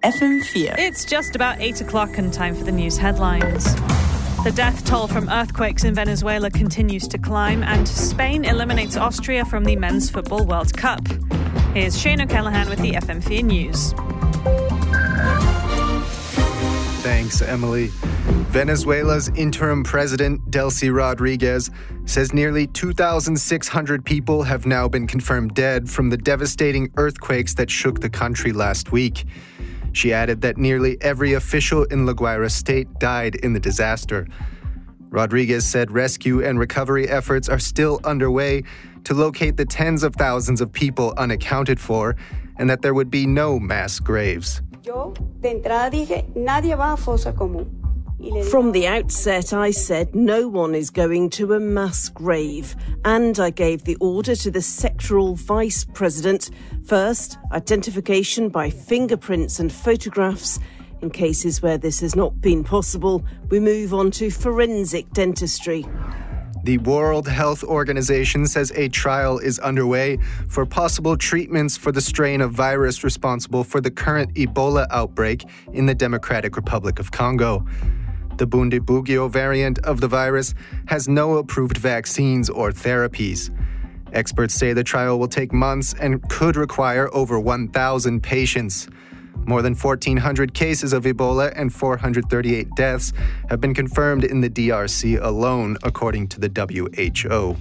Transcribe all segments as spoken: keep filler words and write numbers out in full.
F M four. It's just about eight o'clock and time for the news headlines. The death toll from earthquakes in Venezuela continues to climb, and Spain eliminates Austria from the Men's Football World Cup. Here's Shane O'Callaghan with the F M four News. Thanks, Emily. Venezuela's interim president, Delcy Rodriguez, says nearly two thousand six hundred people have now been confirmed dead from the devastating earthquakes that shook the country last week. She added that nearly every official in La Guaira state died in the disaster. Rodriguez said rescue and recovery efforts are still underway to locate the tens of thousands of people unaccounted for, and that there would be no mass graves. From the outset, I said no one is going to a mass grave, and I gave the order to the sectoral vice president. First, identification by fingerprints and photographs. In cases where this has not been possible, we move on to forensic dentistry. The World Health Organization says a trial is underway for possible treatments for the strain of virus responsible for the current Ebola outbreak in the Democratic Republic of Congo. The Bundibugyo variant of the virus has no approved vaccines or therapies. Experts say the trial will take months and could require over one thousand patients. More than fourteen hundred cases of Ebola and four hundred thirty-eight deaths have been confirmed in the D R C alone, according to the W H O.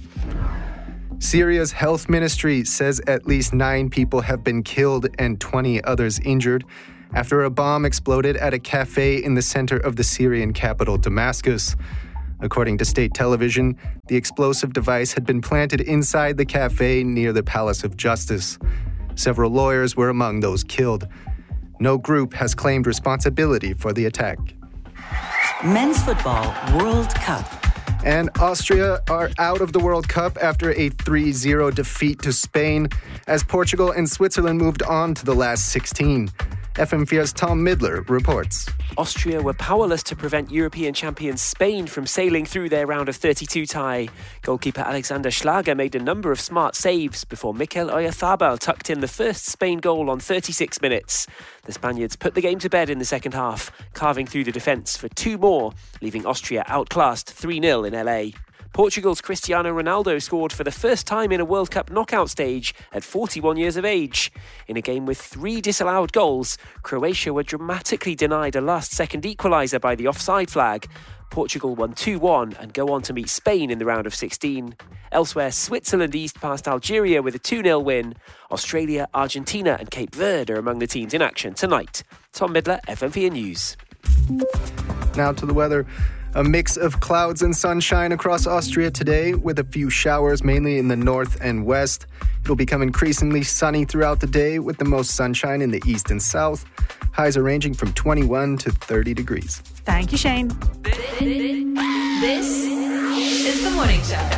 Syria's health ministry says at least nine people have been killed and twenty others injured after a bomb exploded at a cafe in the center of the Syrian capital, Damascus. According to state television, the explosive device had been planted inside the cafe near the Palace of Justice. Several lawyers were among those killed. No group has claimed responsibility for the attack. Men's Football World Cup. And Austria are out of the World Cup after a three zero defeat to Spain, as Portugal and Switzerland moved on to the last sixteen. F M four's Tom Midler reports. Austria were powerless to prevent European champions Spain from sailing through their round of thirty-two tie. Goalkeeper Alexander Schlager made a number of smart saves before Mikel Oyarzabal tucked in the first Spain goal on thirty-six minutes. The Spaniards put the game to bed in the second half, carving through the defence for two more, leaving Austria outclassed three nil in L A. Portugal's Cristiano Ronaldo scored for the first time in a World Cup knockout stage at forty-one years of age. In a game with three disallowed goals, Croatia were dramatically denied a last-second equaliser by the offside flag. Portugal won two one and go on to meet Spain in the round of sixteen. Elsewhere, Switzerland eased past Algeria with a two nil win. Australia, Argentina and Cape Verde are among the teams in action tonight. Tom Midler, F M four News. Now to the weather. A mix of clouds and sunshine across Austria today, with a few showers mainly in the north and west. It'll become increasingly sunny throughout the day, with the most sunshine in the east and south. Highs are ranging from twenty-one to thirty degrees. Thank you, Shane. This is the morning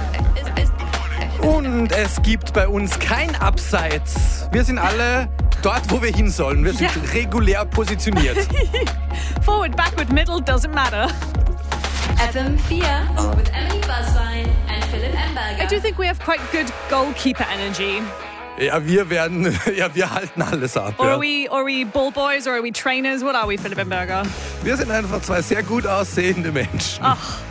show. Und es gibt bei uns kein Abseits. Wir sind alle dort, wo wir hin sollen. Wir sind Ja. regulär positioniert. Forward, backward, middle, doesn't matter. F M four with Emily Buzzline and Philip Emberger. I do think we have quite good goalkeeper energy. Ja, wir werden, ja, wir halten alles ab. Or Ja. are we, or are we ball boys, or are we trainers? What are we, Philip Emberger? Wir sind einfach zwei sehr gut aussehende Menschen. Ach,